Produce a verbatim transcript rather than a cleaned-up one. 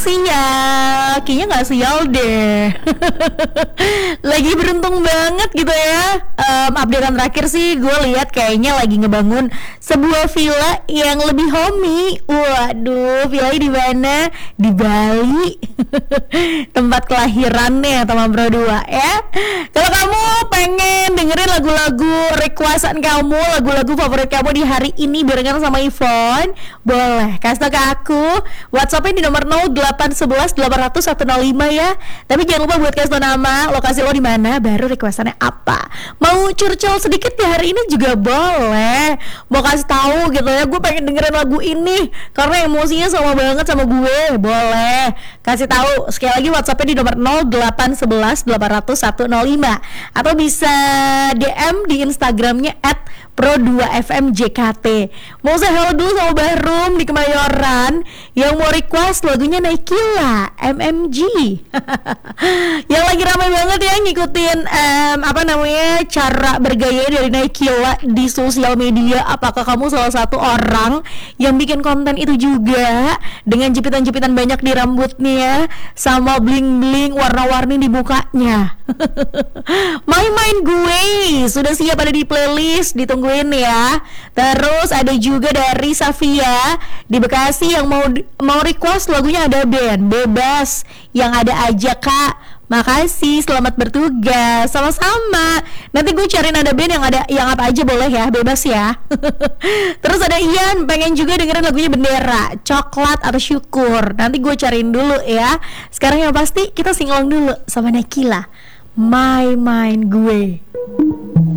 sial, kayaknya nggak sial deh. Lagi beruntung banget gitu ya. Um, updatean terakhir sih gue lihat kayaknya lagi ngebangun sebuah villa yang lebih homey. Waduh, villa di mana? Di Bali. Tempat kelahirannya teman Bro dua ya. Kalau kamu pengen dengerin lagu-lagu requestan kamu, lagu-lagu favorit kamu di hari ini barengan sama Yvonne, boleh kasih tau ke aku. WhatsAppnya di nomor nol delapan satu satu delapan nol nol satu nol lima ya. Tapi jangan lupa buat kasih tau nama, lokasi lo di mana, baru requestannya apa. Mau curcol sedikit di hari ini juga boleh. Mau kasih tahu gitu ya, gue pengen dengerin lagu ini karena emosinya sama banget sama gue, boleh kasih tahu. Sekali lagi WhatsAppnya di nomor nol delapan satu satu delapan nol nol satu nol lima atau bisa D M di Instagramnya at pro dua f m j k t. Mau saya halo dulu sama Bahrum di Kemayoran yang mau request lagunya Naikila M M G. Yang lagi ramai banget ya ngikutin um, apa namanya cara bergaya dari Naikila di sosial media. Apakah kamu salah satu orang yang bikin konten itu juga dengan jepitan-jepitan banyak di rambutnya sama bling-bling warna-warni di mukanya? Main-main gue sudah siap ada di playlist, ditungguin ya. Terus ada juga dari Safia di Bekasi yang mau mau request lagunya Ada Band Bebas yang ada aja kak. Makasih, selamat bertugas. Sama-sama. Nanti gue cariin Ada Band yang ada yang apa aja boleh ya, bebas ya. Terus ada Ian pengen juga dengerin lagunya Bendera, Coklat atau Syukur. Nanti gue cariin dulu ya. Sekarang yang pasti kita singlong dulu sama Naikila, My Mind Gue.